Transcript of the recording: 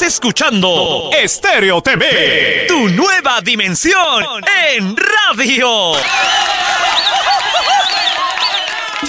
Estás escuchando Estéreo TV, tu nueva dimensión en radio.